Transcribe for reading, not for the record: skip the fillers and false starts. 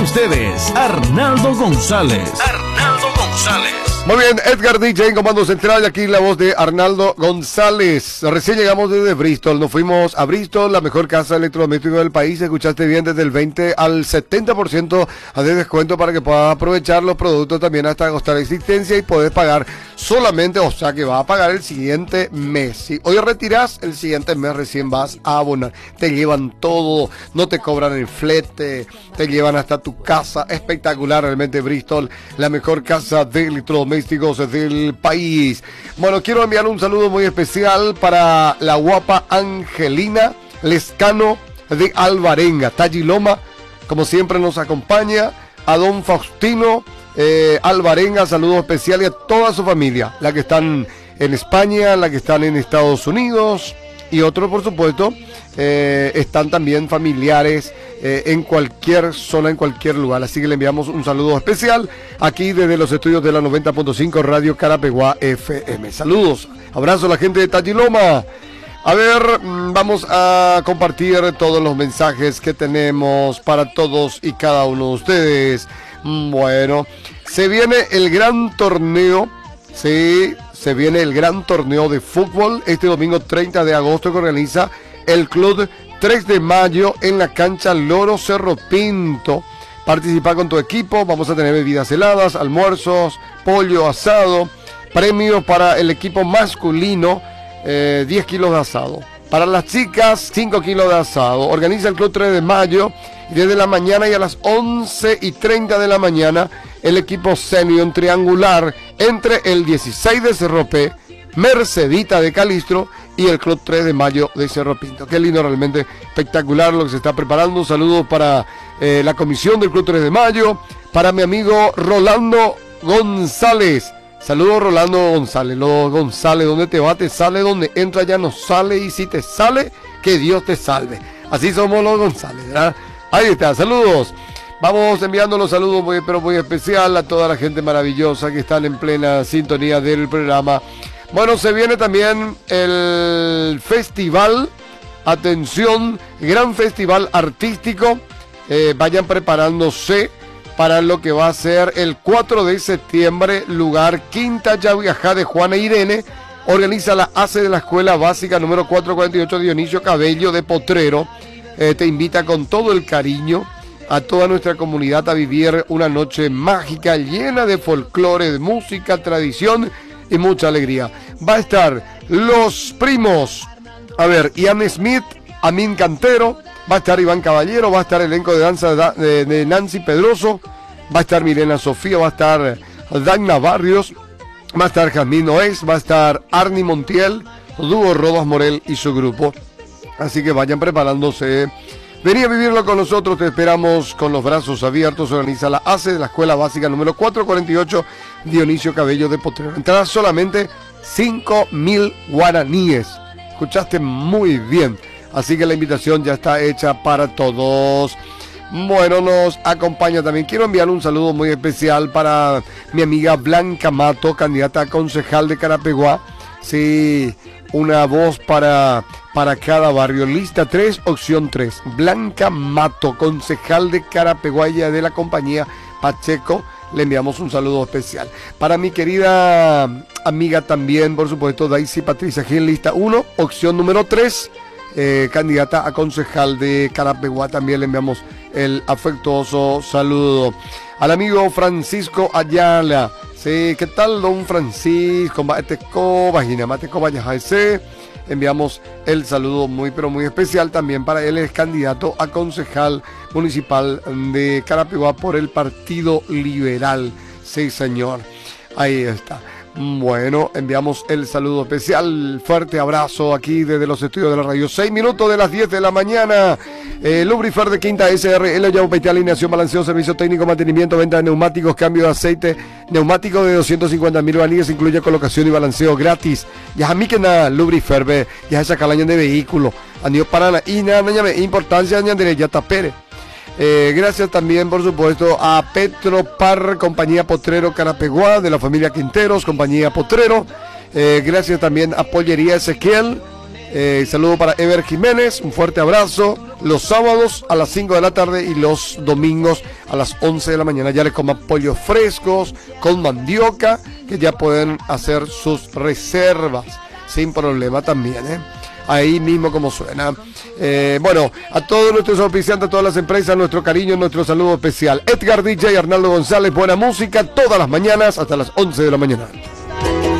Ustedes, Arnaldo González. Muy bien, Edgar DJ en comando central, y aquí la voz de Arnaldo González. Recién llegamos desde Bristol, nos fuimos a Bristol, la mejor casa electrodoméstico del país. Escuchaste bien, desde el 20 al 70% de descuento para que puedas aprovechar los productos también hasta costar existencia y podés pagar solamente, o sea que vas a pagar el siguiente mes. Si hoy retirás, el siguiente mes recién vas a abonar. Te llevan todo, no te cobran el flete, te llevan hasta tu casa. Espectacular realmente Bristol, la mejor casa de electrodomésticos del país. Bueno, quiero enviar un saludo muy especial para la guapa Angelina Lescano de Alvarenga, Talliloma, como siempre nos acompaña, a don Faustino Alvarenga, saludo especial, y a toda su familia, la que están en España, la que están en Estados Unidos, y otros por supuesto están también familiares en cualquier zona, en cualquier lugar. Así que le enviamos un saludo especial aquí desde los estudios de la 90.5 Radio Carapeguá FM. Saludos, abrazo a la gente de Talliloma. A ver, vamos a compartir todos los mensajes que tenemos para todos y cada uno de ustedes. Bueno, se viene el gran torneo, sí, se viene el gran torneo de fútbol este domingo 30 de agosto que organiza el Club 3 de Mayo en la cancha Loro Cerro Pinto. Participa con tu equipo, vamos a tener bebidas heladas, almuerzos, pollo asado, premios para el equipo masculino, 10 kilos de asado. Para las chicas, 5 kilos de asado. Organiza el Club 3 de Mayo y desde la mañana y a las 11:30 de la mañana el equipo senior triangular entre el 16 de Cerro P, Mercedita de Calistro y el Club 3 de Mayo de Cerro Pinto. Qué lindo, realmente espectacular lo que se está preparando. Un saludo para la comisión del Club 3 de Mayo, para mi amigo Rolando González. Saludos Rolando González. Los González, donde te va te sale, donde entra ya no sale, y si te sale, que Dios te salve. Así somos los González, ¿verdad? Ahí está, saludos. Vamos enviando los saludos muy especial a toda la gente maravillosa que están en plena sintonía del programa. Bueno, se viene también el festival, atención, gran festival artístico. Vayan preparándose para lo que va a ser el 4 de septiembre, lugar Quinta Yaviajá de Juana Irene. Organiza la ACE de la Escuela Básica número 448 Dionisio Cabello de Potrero. Te invita con todo el cariño a toda nuestra comunidad a vivir una noche mágica llena de folclore, de música, tradición y mucha alegría. Va a estar los primos, a ver, Ian Smith, Amin Cantero, va a estar Iván Caballero, va a estar el elenco de danza de Nancy Pedroso, va a estar Mirena Sofía, va a estar Dagna Barrios, va a estar Jazmín Oez, va a estar Arnie Montiel, Dúo Rodas Morel y su grupo. Así que vayan preparándose. Vení a vivirlo con nosotros, te esperamos con los brazos abiertos. Organiza la ACE de la Escuela Básica número 448 Dionisio Cabello de Potrero. Entrada solamente 5.000 guaraníes. Escuchaste muy bien. Así que la invitación ya está hecha para todos. Bueno, nos acompaña también. Quiero enviar un saludo muy especial para mi amiga Blanca Mato, candidata a concejal de Carapeguá. Sí, una voz para cada barrio. Lista 3, opción 3. Blanca Mato, concejal de Carapeguá de la compañía Pacheco. Le enviamos un saludo especial. Para mi querida amiga también, por supuesto, Daisy Patricia Gil, lista 1, opción número 3. Candidata a concejal de Carapeguá, también le enviamos el afectuoso saludo. Al amigo Francisco Ayala, sí, ¿qué tal don Francisco? Enviamos el saludo muy especial también para él. Es candidato a concejal municipal de Carapeguá por el Partido Liberal. Sí, señor, ahí está. Bueno, enviamos el saludo especial, fuerte abrazo aquí desde los estudios de la radio. 6 minutos de las 10 de la mañana. Lubrifer de Quinta SRL, Yaupetí, alineación, balanceo, servicio técnico, mantenimiento, venta de neumáticos, cambio de aceite, neumático de 250.000 guaraníes, incluye colocación y balanceo gratis. Ya a mí que nada, Lubrifer, ya esa calaña de vehículo, anillo para y nada, importancia de ya tapere. Gracias también, por supuesto, a Petropar, compañía Potrero Carapeguá, de la familia Quinteros, compañía Potrero. Gracias también a Pollería Ezequiel, Saludo para Ever Jiménez, un fuerte abrazo. Los sábados a las 5 de la tarde y los domingos a las 11 de la mañana ya les coman pollos frescos con mandioca, que ya pueden hacer sus reservas sin problema también, ahí mismo como suena. Bueno, a todos nuestros auspiciantes, a todas las empresas, nuestro cariño, nuestro saludo especial. Edgar DJ, Arnaldo González, buena música todas las mañanas hasta las 11 de la mañana.